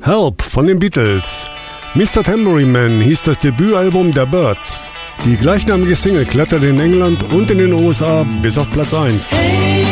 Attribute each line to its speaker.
Speaker 1: Help von den Beatles. Mr. Tambourine Man hieß das Debütalbum der Byrds. Die gleichnamige Single kletterte in England und in den USA bis auf Platz 1.
Speaker 2: Hey.